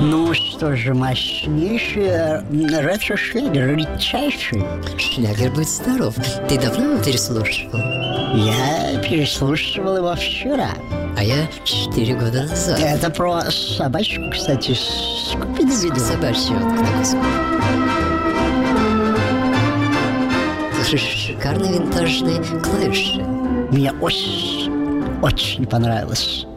Ну что же, мощнейший ретро-шлягер, редчайший. Шлягер, будь здоров. Ты давно его переслушивал? Я переслушивал его вчера. А я 4 года назад. Это про собачку, кстати, Скуби-Ду. Собачья Слушай, шикарные винтажные клавиши. Мне очень понравилось.